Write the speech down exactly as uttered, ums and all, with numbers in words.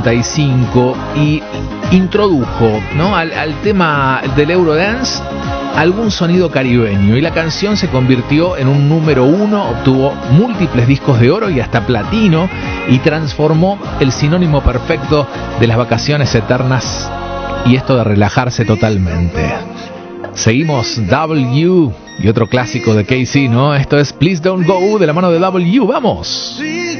noventa y cinco y introdujo, ¿no?, al, al tema del Eurodance algún sonido caribeño, y la canción se convirtió en un número uno, obtuvo múltiples discos de oro y hasta platino, y transformó el sinónimo perfecto de las vacaciones eternas y esto de relajarse totalmente. Seguimos, W y otro clásico de K C, ¿no? Esto es Please Don't Go, de la mano de W. ¡Vamos!